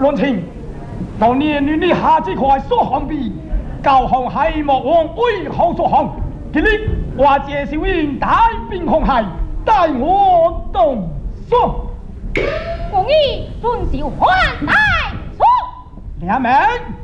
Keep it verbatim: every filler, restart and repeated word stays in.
论情，当年与你下这块所行比，教行系莫往为后所行。今日我谢少英带兵红海，带我动手。 公义遵守还带书。 两名。